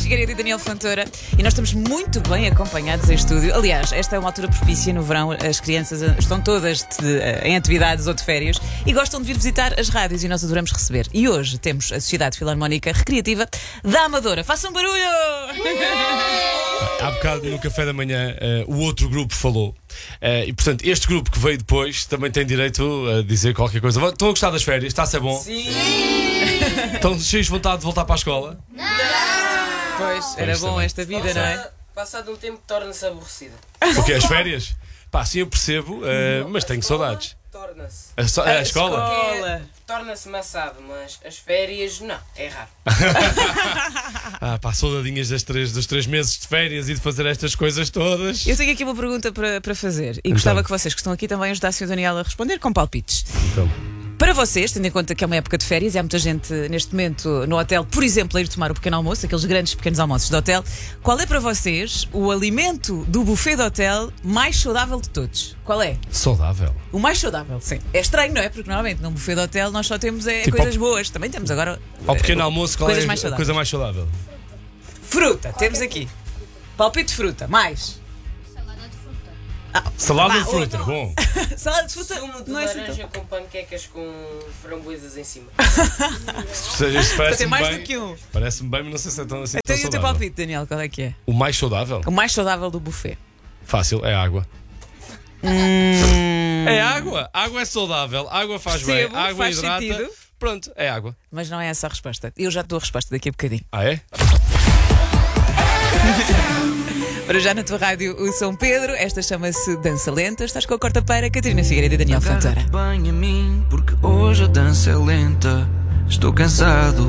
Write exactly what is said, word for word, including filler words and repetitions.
Figueiredo e Daniel Fontoura, e nós estamos muito bem acompanhados em estúdio. Aliás, esta é uma altura propícia no verão. As crianças estão todas de, em atividades ou de férias e gostam de vir visitar as rádios, e nós adoramos receber. E hoje temos a Sociedade Filarmónica Recreativa da Amadora. Façam barulho! Há bocado no café da manhã uh, o outro grupo falou uh, e portanto este grupo que veio depois também tem direito a dizer qualquer coisa. Estão a gostar das férias? Está a ser bom? Sim! Estão cheios de vontade de voltar para a escola? Não! Pois, era bom esta vida, não é? Passado um tempo torna-se aborrecida. O quê? As férias? Pá, sim, eu percebo, uh, mas tenho saudades. Torna-se. A, so- a A escola? escola. Torna-se maçado, mas as férias, não, é raro. Ah, pá, saudadinhas das três, dos três meses de férias e de fazer estas coisas todas. Eu tenho aqui uma pergunta para, para fazer e Então. gostava que vocês que estão aqui também ajudassem o Daniel a responder com palpites. Então. Para vocês, tendo em conta que é uma época de férias e há muita gente neste momento no hotel, por exemplo, a ir tomar o pequeno almoço, aqueles grandes pequenos almoços do hotel, qual é para vocês o alimento do buffet do hotel mais saudável de todos? Qual é? Saudável. O mais saudável, sim. É estranho, não é? Porque normalmente num buffet do hotel nós só temos é, Tipo, coisas ao- boas. Também temos agora. Ao pequeno eh, almoço, qual coisas é mais a saudáveis. coisa mais saudável? Fruta, temos aqui. Palpite de fruta, mais. Salada Vá, de fruta, bom. Salada de fruta. Sumo de Não é assim laranja tão... com panquecas com framboesas em cima. Isto parece-me Tem mais bem, do que um. Parece-me bem, mas não sei se é tão assim. Então tão e o teu saudável. palpite, Daniel, qual é que é? O mais saudável? O mais saudável do buffet. Fácil, é água. Hum, É água. Água é saudável, água faz Percebo, bem, água faz hidrata. sentido. Pronto, é água. mas não é essa a resposta. Eu já te dou a resposta daqui a bocadinho. Ah, é? Para já na tua rádio, o São Pedro. Esta chama-se Dança Lenta. Estás com a quarta-feira, Catarina Figueiredo e Daniel Fontoura. Agarra-te bem a mim, porque hoje a dança é lenta. Estou cansado